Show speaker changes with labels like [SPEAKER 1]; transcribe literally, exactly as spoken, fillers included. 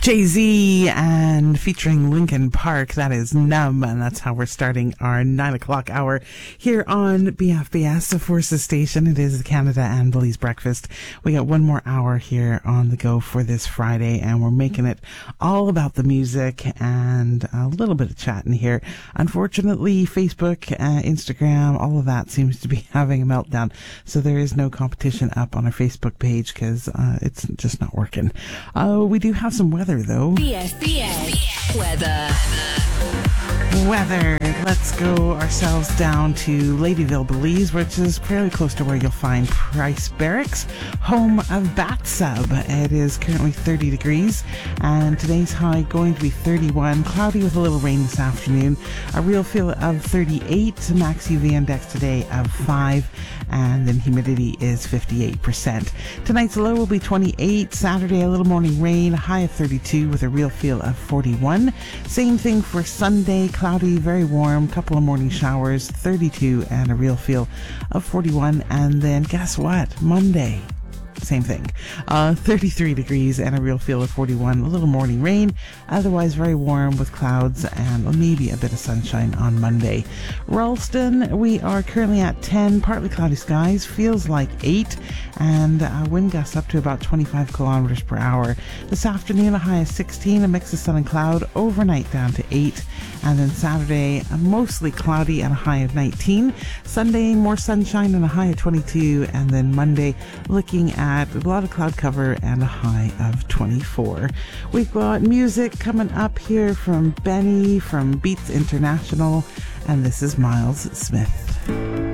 [SPEAKER 1] Jay-Z and featuring Linkin Park. That is Numb, and that's how we're starting our nine o'clock hour here on B F B S, the Forces Station. It is Canada and Belize Breakfast. We got one more hour here on the go for this Friday, and we're making it all about the music and a little bit of chatting here. Unfortunately, Facebook, uh, Instagram, all of that seems to be having a meltdown, so there is no competition up on our Facebook page because uh, it's just not working. Uh, we do have some weather, though.
[SPEAKER 2] B F B S weather.
[SPEAKER 1] Weather. Let's go ourselves down to Ladyville, Belize, which is fairly close to where you'll find Price Barracks, home of Bat Sub. It is currently thirty degrees, and today's high going to be thirty-one. Cloudy with a little rain this afternoon. A real feel of thirty-eight. Max U V index today of five, and then humidity is fifty-eight percent. Tonight's low will be twenty-eight. Saturday, a little morning rain, a high of thirty-two with a real feel of forty-one. Same thing for Sunday. Cloudy, very warm, couple of morning showers, thirty-two, and a real feel of forty-one. And then guess what? Monday, same thing, uh, thirty-three degrees and a real feel of forty-one. A little morning rain, otherwise very warm with clouds and maybe a bit of sunshine on Monday. Ralston, we are currently at ten, partly cloudy skies, feels like eight, and uh, wind gusts up to about twenty-five kilometers per hour. This afternoon, a high of sixteen, a mix of sun and cloud, overnight down to eight, and then Saturday, mostly cloudy and a high of nineteen. Sunday, more sunshine and a high of twenty-two, and then Monday, looking at a lot of cloud cover and a high of twenty-four. We've got music coming up here from Benny from Beats International, and this is Miles Smith.